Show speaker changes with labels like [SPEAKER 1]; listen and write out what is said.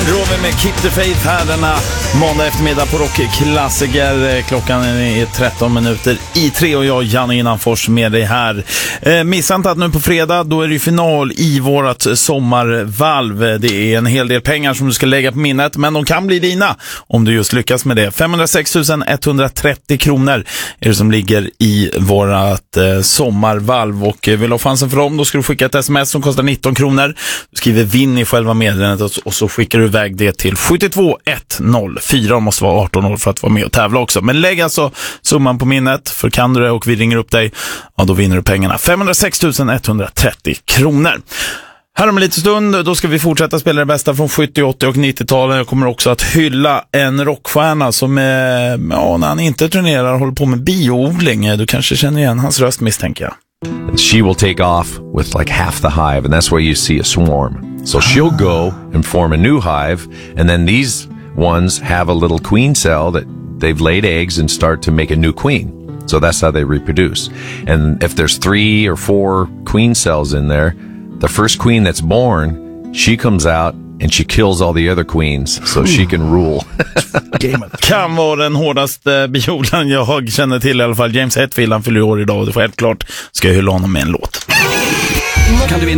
[SPEAKER 1] Rover med Keep the Faith här denna måndag eftermiddag på Rockklassiker. Klockan är 13 minuter i 3 och jag, Janne Innanfors, med dig här. Missa inte att nu på fredag, då är det ju final i vårat sommarvalv. Det är en hel del pengar som du ska lägga på minnet, men de kan bli dina om du just lyckas med det. 506 130 kronor är det som ligger i vårat sommarvalv, och vill ha chansen för dem, då ska du skicka ett sms som kostar 19 kronor. Du skriver vinn i själva meddelandet och så skickar du iväg det till 72104. De måste vara 18 år för att vara med och tävla också. Men lägg alltså summan på minnet, för kan du det och vi ringer upp dig, ja, då vinner du pengarna. 506 130 kronor. Här om en liten stund, då ska vi fortsätta spela det bästa från 70, 80 och 90-talen. Jag kommer också att hylla en rockstjärna som när han inte turnerar håller på med bioodling. Du kanske känner igen hans röst, misstänker jag.
[SPEAKER 2] She will take off with like half the hive, and that's where you see a swarm. So she'll go and form a new hive, and then these ones have a little queen cell that they've laid eggs and start to make a new queen. So that's how they reproduce. And if there's 3 or 4 queen cells in there, the first queen that's born, she comes out and she kills all the other queens so she can rule.
[SPEAKER 1] Kan vara den hårdaste biodlaren jag känner till i alla fall. James Hetfield, han fyller år idag, och det får helt klart ska jag hylla honom med en låt.
[SPEAKER 3] Kan du